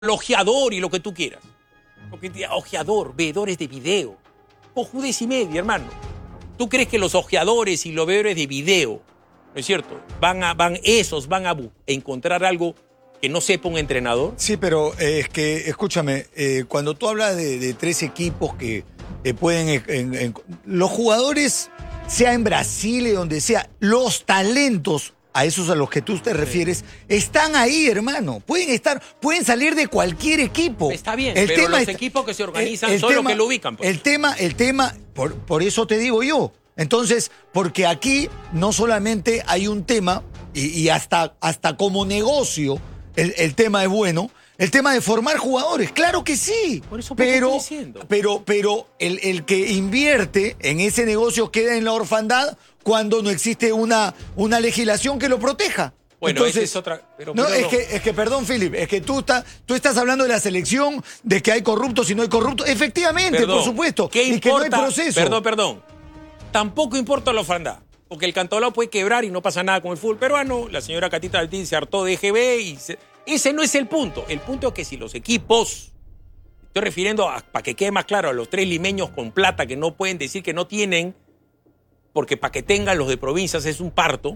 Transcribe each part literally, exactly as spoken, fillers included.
el ojeador y lo que tú quieras. Porque ojeador, veedores de video. Cojudez y media, hermano. ¿Tú crees que los ojeadores y los veedores de video, no es cierto, van a, van, esos van a encontrar algo que no sepa un entrenador? Sí, pero eh, es que, escúchame, eh, cuando tú hablas de, de tres equipos que eh, pueden... Eh, en, en, los jugadores, sea en Brasil y donde sea, los talentos, a esos a los que tú te refieres, sí, están ahí, hermano. Pueden estar, pueden salir de cualquier equipo. Está bien, el pero tema los está, equipos que se organizan el, el son tema, los que lo ubican. Pues. El tema, el tema, por, por eso te digo yo. Entonces, porque aquí no solamente hay un tema, y, y hasta, hasta como negocio, el, el tema es bueno, el tema de formar jugadores, claro que sí. Por eso pero, estoy diciendo. pero, pero el, el que invierte en ese negocio queda en la orfandad cuando no existe una, una legislación que lo proteja. Bueno, entonces, esa es otra... Pero, no, pero es, no. Que, es que, perdón, Philip, es que tú, está, tú estás hablando de la selección, de que hay corruptos y no hay corruptos. Efectivamente, perdón, por supuesto. ¿qué y importa? Que no hay proceso. Perdón, perdón. Tampoco importa la orfandad. Porque el Cantolao puede quebrar y no pasa nada con el fútbol peruano. La señora Catita Altín se hartó de E G B y... Se... Ese no es el punto. El punto es que si los equipos... Estoy refiriendo, a, para que quede más claro, a los tres limeños con plata que no pueden decir que no tienen... porque para que tengan los de provincias es un parto,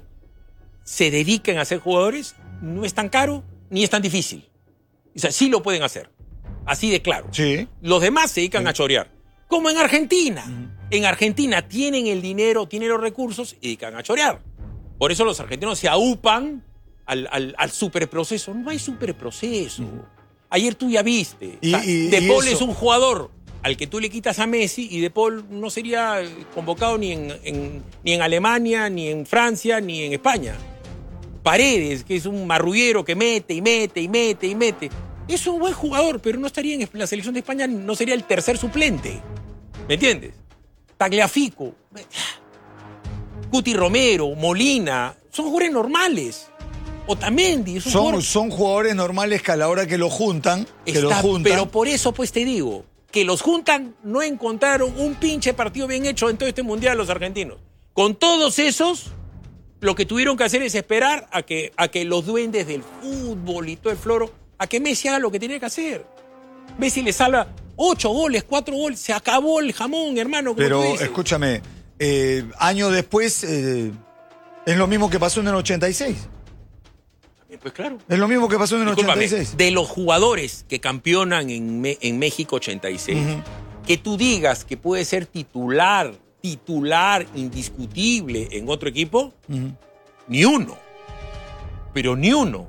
se dediquen a ser jugadores, no es tan caro ni es tan difícil. O sea, sí lo pueden hacer. Así de claro. Sí. Los demás se dedican sí. a chorear. Como en Argentina. Uh-huh. En Argentina tienen el dinero, tienen los recursos y dedican a chorear. Por eso los argentinos se aupan al, al, al superproceso. No hay superproceso. Uh-huh. Ayer tú ya viste. Y, o sea, y, De y Paul eso... es un jugador al que tú le quitas a Messi y De Paul no sería convocado ni en, en, ni en Alemania, ni en Francia, ni en España. Paredes, que es un marrullero que mete y mete y mete y mete. Es un buen jugador, pero no estaría en la selección de España, no sería el tercer suplente. ¿Me entiendes? Tagliafico, Cuti Romero, Molina, son jugadores normales. Otamendi, es un son, jugador... son jugadores normales que a la hora que lo juntan, que Está, lo juntan... Pero por eso pues te digo... que los juntan, no encontraron un pinche partido bien hecho en todo este mundial los argentinos. Con todos esos, lo que tuvieron que hacer es esperar a que, a que los duendes del fútbol y todo el floro, a que Messi haga lo que tenía que hacer. Messi le salva ocho goles, cuatro goles, se acabó el jamón, hermano. Como Pero tú dices. escúchame, eh, años después, eh, es lo mismo que pasó en el ochenta y seis. Pues claro. Es lo mismo que pasó en el Discúlpame, ochenta y seis. De los jugadores que campeonan en, Me- en México ochenta y seis, uh-huh. que tú digas que puede ser titular, titular indiscutible en otro equipo, uh-huh. ni uno. Pero ni uno.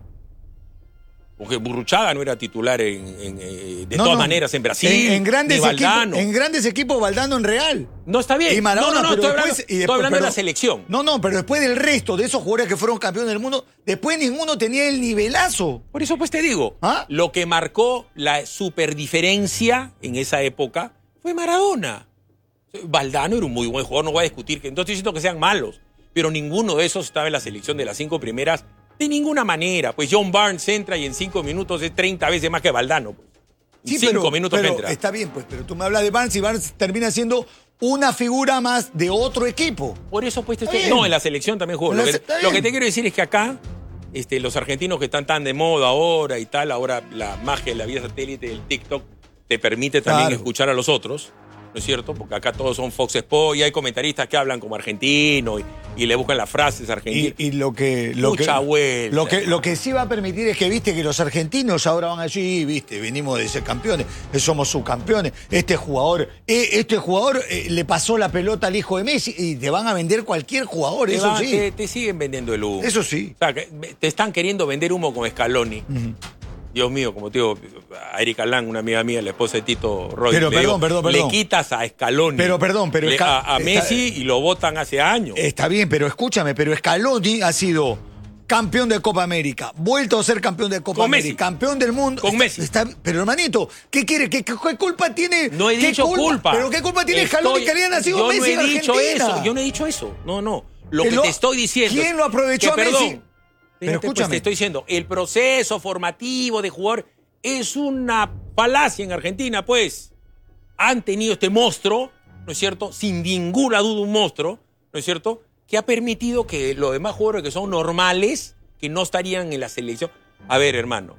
Porque Burruchaga no era titular en, en, en, de no, todas no. maneras en Brasil. En, en, grandes ni Valdano. equipos, en grandes equipos, Valdano en Real. No está bien. Y Maradona, no, no, no, pero estoy después, hablando, y después, estoy hablando pero, de la selección. No, no, pero después del resto de esos jugadores que fueron campeones del mundo, después ninguno tenía el nivelazo. Por eso pues te digo, ¿Ah? lo que marcó la superdiferencia en esa época fue Maradona. Valdano era un muy buen jugador, no voy a discutir, que no estoy diciendo que sean malos, pero ninguno de esos estaba en la selección de las cinco primeras de ninguna manera. Pues John Barnes entra y en cinco minutos es treinta veces más que Valdano. Pues. Sí, cinco pero, minutos pero entra. Está bien, pues, pero tú me hablas de Barnes y Barnes termina siendo una figura más de otro equipo. Por eso pues te estoy... No, en la selección también jugó. Lo que, lo que te quiero decir es que acá, este, los argentinos que están tan de moda ahora y tal, ahora la magia de la vida satélite del TikTok te permite también claro. escuchar a los otros. ¿No es cierto? Porque acá todos son Fox Sports y hay comentaristas que hablan como argentino y, y le buscan las frases argentinas. Y, y lo que lo Mucha que, vuelta. Lo que, lo que sí va a permitir es que, viste, que los argentinos ahora van allí, viste, venimos de ser campeones, somos subcampeones. Este jugador, eh, este jugador eh, le pasó la pelota al hijo de Messi y te van a vender cualquier jugador, te eso va, sí. Te, te siguen vendiendo el humo. Eso sí. O sea, que te están queriendo vender humo con Scaloni. Uh-huh. Dios mío, como te digo, a Erika Lang, una amiga mía, la esposa de Tito Roy, pero, le, perdón, digo, perdón, perdón. le quitas a Scaloni. Pero perdón, pero le, a, a Messi está, y lo votan hace años. Está bien, pero escúchame, pero Scaloni ha sido campeón de Copa América, vuelto a ser campeón de Copa con América, Messi. campeón del mundo. Con está, Messi. Está, pero hermanito, ¿qué quiere? ¿Qué, qué, qué culpa tiene? No he dicho culpa, culpa. ¿Pero qué culpa tiene Scaloni que haya nacido yo Messi no he en dicho Argentina? eso, yo no he dicho eso. No, no. Lo que que lo, te estoy diciendo. ¿Quién lo aprovechó que, a perdón, Messi? Pero escúchame. Pues te estoy diciendo, el proceso formativo de jugador es una falacia en Argentina, pues. Han tenido este monstruo, ¿no es cierto? Sin ninguna duda un monstruo, ¿no es cierto? Que ha permitido que los demás jugadores que son normales, que no estarían en la selección. A ver, hermano,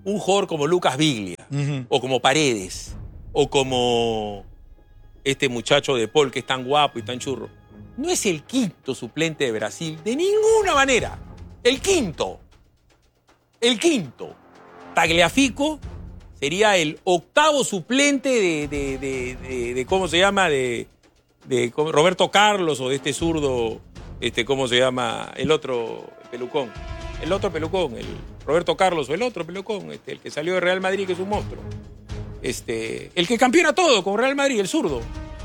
un jugador como Lucas Biglia, uh-huh. o como Paredes, o como este muchacho de Paul que es tan guapo y tan churro, no es el quinto suplente de Brasil, de ninguna manera. El quinto. El quinto. Tagliafico sería el octavo suplente de, de, de, de, de ¿cómo se llama? De, de Roberto Carlos o de este zurdo, este, ¿cómo se llama? El otro pelucón. El otro pelucón, el Roberto Carlos o el otro pelucón, este, el que salió de Real Madrid, que es un monstruo. Este, el que campeona todo con Real Madrid, el zurdo.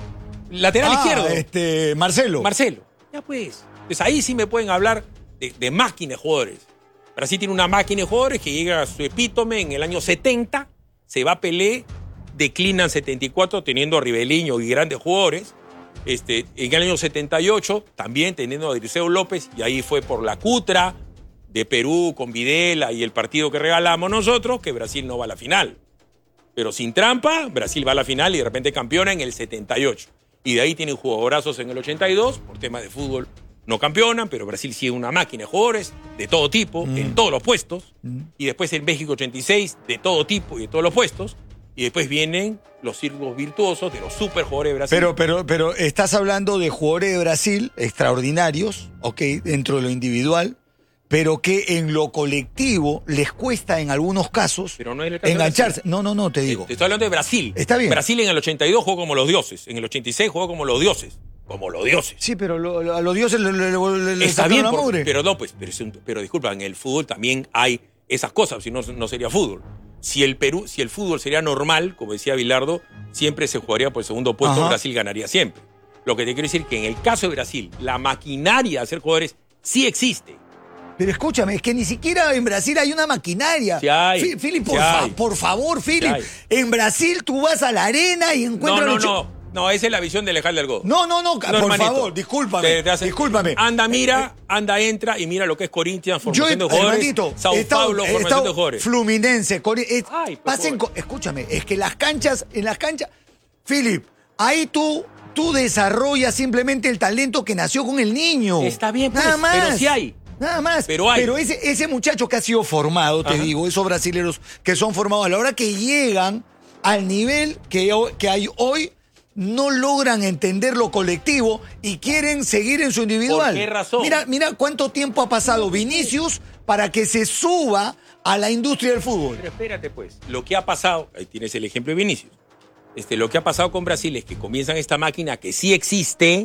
Lateral ah, izquierdo. Este, Marcelo. Marcelo. Ya pues. Pues ahí sí me pueden hablar de, de máquina de jugadores. Brasil tiene una máquina de jugadores que llega a su epítome en el año setenta, se va a Pelé, declina en setenta y cuatro teniendo a Riveliño y grandes jugadores. Este, en el año setenta y ocho también teniendo a Dirceu López, y ahí fue por la cutra de Perú con Videla y el partido que regalamos nosotros que Brasil no va a la final. Pero sin trampa, Brasil va a la final y de repente campeona en el setenta y ocho. Y de ahí tienen jugadorazos en el ochenta y dos, por temas de fútbol no campeonan, pero Brasil sigue una máquina de jugadores de todo tipo, mm. en todos los puestos. Mm. Y después en México ochenta y seis, de todo tipo y de todos los puestos. Y después vienen los círculos virtuosos de los super jugadores de Brasil. Pero, pero, pero estás hablando de jugadores de Brasil extraordinarios, ok, dentro de lo individual, pero que en lo colectivo les cuesta en algunos casos pero no es el caso engancharse. No, no, no, te digo. Te estoy hablando de Brasil. Está bien. Brasil en el ochenta y dos jugó como los dioses. En el ochenta y seis jugó como los dioses. Como los dioses. Sí, pero lo, lo, a los dioses le, le, le, le Está bien, la por, mugre. pero no, pues, pero, pero disculpa, en el fútbol también hay esas cosas, si no, no sería fútbol. Si el Perú, si el fútbol sería normal, como decía Bilardo, siempre se jugaría por el segundo puesto, Ajá. Brasil ganaría siempre. Lo que te quiero decir que en el caso de Brasil, la maquinaria de hacer jugadores sí existe. Pero escúchame, es que ni siquiera en Brasil hay una maquinaria. Sí hay. Philip, por, sí fa hay. por favor, Philip. Sí en Brasil tú vas a la arena y encuentras... No, no, no. No, esa es la visión de Lejal del Go. No, no, no, no por hermanito, favor, discúlpame. Te, te hace, discúlpame. Anda, mira, anda, entra y mira lo que es Corinthians, formación Yo, de jugadores. Hermanito, Sao estado, Paulo, formación de jugadores. Fluminense, es, Ay, pasen, escúchame, es que las canchas, en las canchas, Philip, ahí tú, tú desarrollas simplemente el talento que nació con el niño. Está bien, pues, nada más. Pero sí hay. Nada más. Pero, hay. pero ese, ese muchacho que ha sido formado, te Ajá. digo, esos brasileños que son formados a la hora que llegan al nivel que, que hay hoy, no logran entender lo colectivo y quieren seguir en su individual. ¿Por qué razón? Mira, mira cuánto tiempo ha pasado Vinicius para que se suba a la industria del fútbol. Pero espérate pues, lo que ha pasado, ahí tienes el ejemplo de Vinicius, este, lo que ha pasado con Brasil es que comienzan esta máquina que sí existe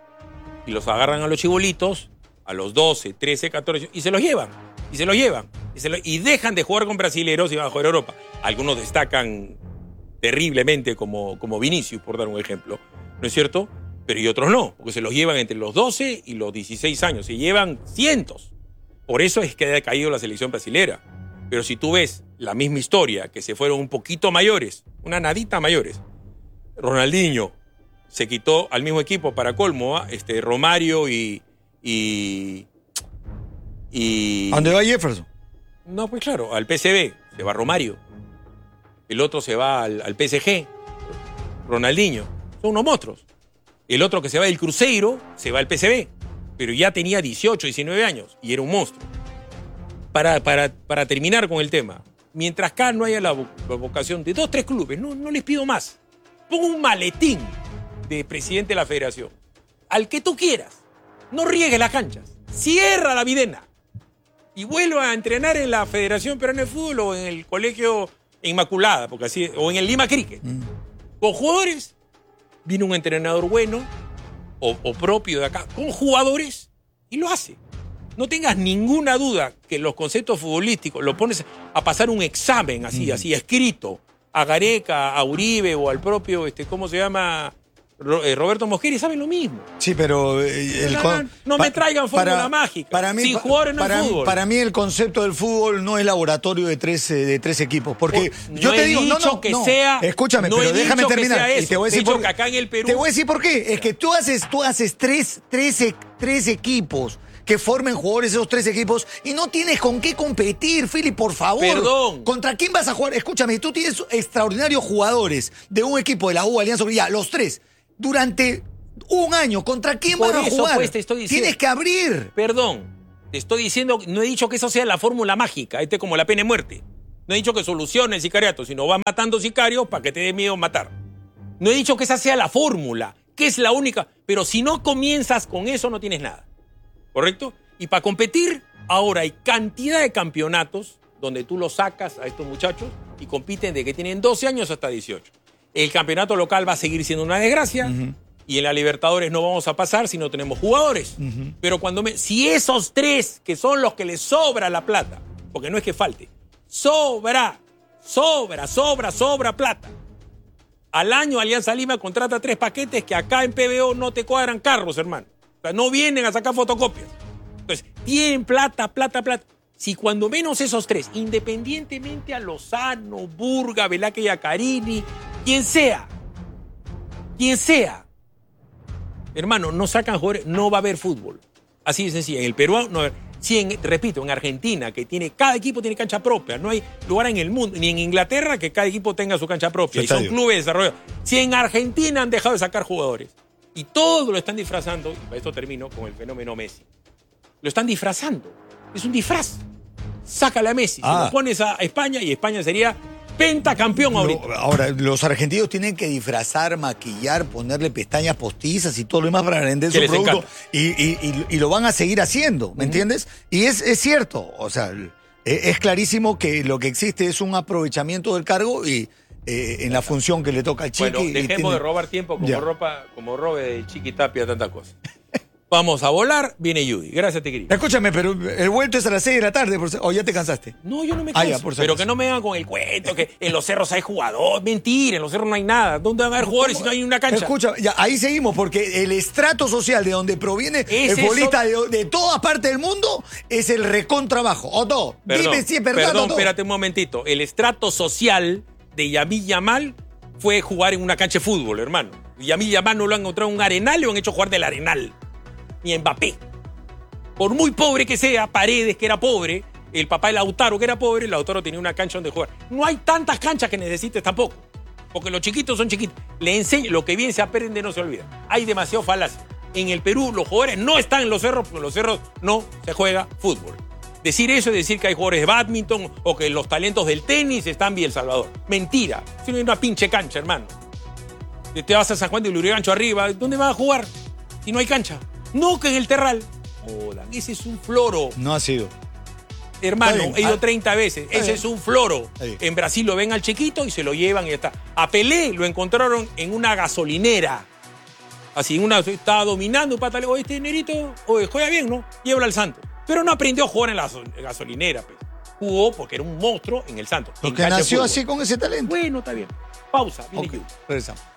y los agarran a los chibolitos a los doce, trece, catorce y se los llevan, y se los llevan, y, se lo, y dejan de jugar con brasileros y van a jugar a Europa. Algunos destacan terriblemente como, como Vinicius, por dar un ejemplo, ¿no es cierto? Pero y otros no, porque se los llevan entre los doce y los dieciséis años, se llevan cientos. Por eso es que ha caído la selección brasilera. Pero si tú ves la misma historia, que se fueron un poquito mayores, una nadita mayores, Ronaldinho se quitó al mismo equipo para colmo, ¿eh? este, Romario y... y, y ¿A dónde va Jefferson? No, pues claro, al P S V, se va Romario. El otro se va al, al P S G, Ronaldinho. Son unos monstruos. El otro que se va del Cruzeiro se va al P S V, pero ya tenía dieciocho, diecinueve años y era un monstruo. Para, para, para terminar con el tema, mientras acá no haya la, la vocación de dos, tres clubes, no, no les pido más. Pongo un maletín de presidente de la federación, al que tú quieras. No riegues las canchas, cierra la videna y vuelva a entrenar en la Federación Peruana de Fútbol o en el Colegio Inmaculada, porque así, o en el Lima Cricket. Mm. Con jugadores, viene un entrenador bueno o, o propio de acá, con jugadores y lo hace. No tengas ninguna duda que los conceptos futbolísticos lo pones a pasar un examen así, mm. así escrito, a Gareca, a Uribe o al propio, este, ¿cómo se llama? Roberto Mosquera, saben lo mismo. Sí, pero el no, no, no me traigan fórmula para, mágica. Para mí, sin jugadores no para, hay fútbol. Para mí el concepto del fútbol no es laboratorio de tres, de tres equipos. Porque no yo te digo, no, no, que no, sea, escúchame, no pero déjame terminar. Y te voy a decir por, por, que acá en el Perú. Te voy a decir por qué. Es que tú haces, tú haces tres, tres, tres equipos que formen jugadores esos tres equipos y no tienes con qué competir, Philip, por favor. Perdón. ¿Contra quién vas a jugar? Escúchame, tú tienes extraordinarios jugadores de un equipo de la U, Alianza Unida, los tres. Durante un año, ¿contra quién Por van a eso, jugar? Pues, te estoy diciendo, tienes que abrir. Perdón, te estoy diciendo, no he dicho que eso sea la fórmula mágica, este como la pena de muerte. No he dicho que solucione el sicariato, sino va matando sicarios para que te dé miedo matar. No he dicho que esa sea la fórmula, que es la única. Pero si no comienzas con eso, no tienes nada. ¿Correcto? Y para competir, ahora hay cantidad de campeonatos donde tú los sacas a estos muchachos y compiten de que tienen doce años hasta dieciocho. El campeonato local va a seguir siendo una desgracia. Uh-huh. Y en la Libertadores no vamos a pasar si no tenemos jugadores. Uh-huh. Pero cuando me, si esos tres, que son los que les sobra la plata, porque no es que falte, sobra, sobra, sobra, sobra plata. Al año Alianza Lima contrata tres paquetes que acá en P B O no te cuadran carros, hermano. O sea, no vienen a sacar fotocopias. Entonces, tienen plata, plata, plata. Si cuando menos esos tres, independientemente a Lozano, Burga, Velázquez Yacarini, quien sea, quien sea, hermano, no sacan jugadores, no va a haber fútbol. Así de sencillo. En el Perú, no va a haber. Sí, en, repito, en Argentina, que tiene, cada equipo tiene cancha propia. No hay lugar en el mundo, ni en Inglaterra, que cada equipo tenga su cancha propia. Y son clubes de desarrollo. Si en Argentina han dejado de sacar jugadores, y todo lo están disfrazando, y para esto termino con el fenómeno Messi. Lo están disfrazando. Es un disfraz. Sácale a Messi. Ah. Se lo pones a España y España sería pentacampeón ahorita. Lo, ahora, los argentinos tienen que disfrazar, maquillar, ponerle pestañas postizas y todo lo demás para vender su producto. Y, y, y, y lo van a seguir haciendo, ¿me uh-huh. entiendes? Y es, es cierto, o sea, es, es clarísimo que lo que existe es un aprovechamiento del cargo y eh, en la función que le toca al Chiqui. Bueno, dejemos tiene... de robar tiempo como, ropa, como robe de Chiqui Tapia, tanta cosa. Vamos a volar, viene Judy. Gracias, te querido. Escúchame, pero el vuelto es a las seis de la tarde, por... ¿o ya te cansaste? No, yo no me canso. Ah, ya, por pero que no me vengan con el cuento, que en los cerros hay jugador. Mentira, en los cerros no hay nada. ¿Dónde van a haber jugadores si no hay una cancha? Escucha, ya, ahí seguimos, porque el estrato social de donde proviene Ese el futbolista eso... de, de todas partes del mundo es el recontrabajo. Otto, dime si es verdad. Perdón, Otto. Espérate un momentito. El estrato social de Yamil Yamal fue jugar en una cancha de fútbol, hermano. Yamil Yamal no lo han encontrado en un arenal, lo han hecho jugar del arenal. Ni Mbappé. Por muy pobre que sea, Paredes, que era pobre, el papá de Lautaro, que era pobre, Lautaro tenía una cancha donde jugar. No hay tantas canchas que necesites tampoco, porque los chiquitos son chiquitos. Le enseño, lo que bien se aprende no se olvida. Hay demasiado falacia. En el Perú los jugadores no están en los cerros, porque en los cerros no se juega fútbol. Decir eso es decir que hay jugadores de bádminton o que los talentos del tenis están en El Salvador. Mentira. Si no hay una pinche cancha, hermano. Te vas a San Juan de Lurigancho arriba, ¿dónde vas a jugar? Si no hay cancha. No, que en el Terral. Jodan, ese es un floro. No ha sido. Hermano, he ido treinta veces. Ese bien. Es un floro. En Brasil lo ven al chiquito y se lo llevan y ya está. A Pelé lo encontraron en una gasolinera. Así, una estaba dominando un patale. Oye, este nerito, oye, juega bien, ¿no? Llévalo al Santo. Pero no aprendió a jugar en la gasolinera, pues. Jugó porque era un monstruo en el Santo. Porque nació así con ese talento. Bueno, está bien. Pausa. Okay. Regresamos.